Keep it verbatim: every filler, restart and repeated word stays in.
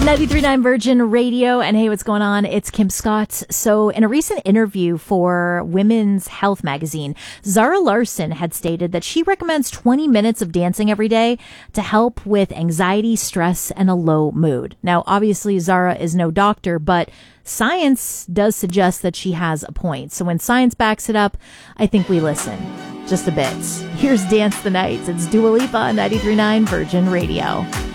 ninety-three point nine Virgin Radio, and hey, what's going on? It's Kim Scott. So in a recent interview for Women's Health magazine, Zara Larsson had stated that she recommends twenty minutes of dancing every day to help with anxiety, stress, and a low mood. Now, obviously, Zara is no doctor, but science does suggest that she has a point. So when science backs it up, I think we listen just a bit. Here's Dance the Night. It's Dua Lipa on ninety-three point nine Virgin Radio.